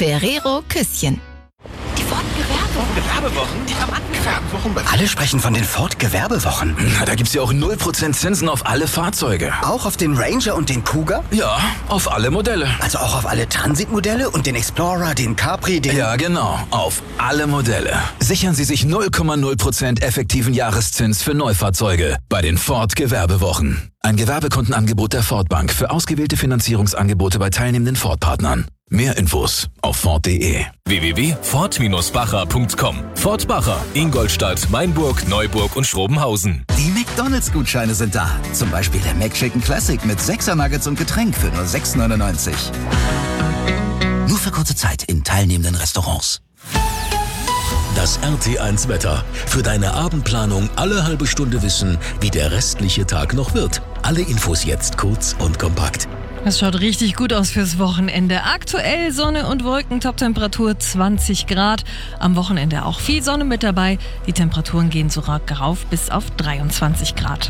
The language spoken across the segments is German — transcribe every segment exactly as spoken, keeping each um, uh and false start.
Ferrero Küsschen. Die Ford Gewerbewochen. Gewerbewochen? Die haben angefangen. Alle sprechen von den Ford Gewerbewochen. Na, da gibt's ja auch null Prozent Zinsen auf alle Fahrzeuge. Auch auf den Ranger und den Kuga? Ja, auf alle Modelle. Also auch auf alle Transitmodelle und den Explorer, den Capri, den... Ja, genau. Auf alle Modelle. Sichern Sie sich null Komma null Prozent effektiven Jahreszins für Neufahrzeuge bei den Ford Gewerbewochen. Ein Gewerbekundenangebot der Ford Bank für ausgewählte Finanzierungsangebote bei teilnehmenden Ford-Partnern. Mehr Infos auf ford punkt de. w w w punkt ford Bindestrich bacher punkt com. Ford Bacher, Ingolstadt, Mainburg, Neuburg und Schrobenhausen. Die McDonalds-Gutscheine sind da. Zum Beispiel der McChicken Classic mit sechser Nuggets und Getränk für nur sechs neunundneunzig. Nur für kurze Zeit in teilnehmenden Restaurants. Das R T eins Wetter. Für deine Abendplanung alle halbe Stunde wissen, wie der restliche Tag noch wird. Alle Infos jetzt kurz und kompakt. Es schaut richtig gut aus fürs Wochenende. Aktuell Sonne und Wolken, Toptemperatur zwanzig Grad. Am Wochenende auch viel Sonne mit dabei. Die Temperaturen gehen sogar rauf bis auf dreiundzwanzig Grad.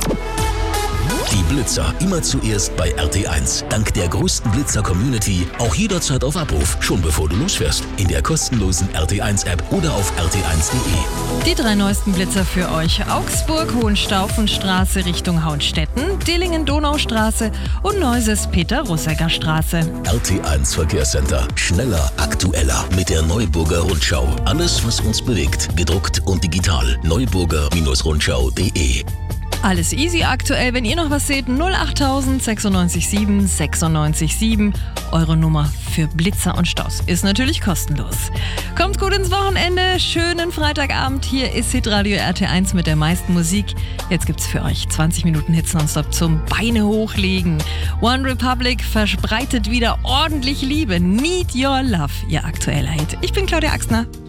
Die Blitzer immer zuerst bei R T eins. Dank der größten Blitzer-Community auch jederzeit auf Abruf, schon bevor du losfährst. In der kostenlosen R T eins App oder auf r t eins punkt de. Die drei neuesten Blitzer für euch. Augsburg, Hohenstaufenstraße Richtung Hauenstetten, Dillingen-Donaustraße und Neuses Peter-Russecker Straße. R T eins Verkehrscenter. Schneller, aktueller mit der Neuburger Rundschau. Alles, was uns bewegt. Gedruckt und digital. neuburger Rundschau punkt de. Alles easy aktuell. Wenn ihr noch was seht, null achttausend sechsundneunzig sieben sechsundneunzig sieben. Eure Nummer für Blitzer und Staus ist natürlich kostenlos. Kommt gut ins Wochenende. Schönen Freitagabend. Hier ist Hitradio R T eins mit der meisten Musik. Jetzt gibt's für euch zwanzig Minuten Hits nonstop zum Beine hochlegen. One Republic verbreitet wieder ordentlich Liebe. Need Your Love, ihr aktueller Hit. Ich bin Claudia Axner.